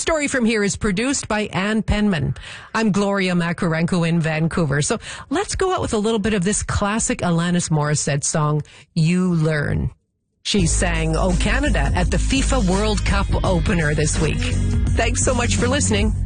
Story From Here is produced by Ann Penman. I'm Gloria Makarenko in Vancouver. So let's go out with a little bit of this classic Alanis Morissette song, You Learn. She sang Oh Canada at the FIFA World Cup opener this week. Thanks so much for listening.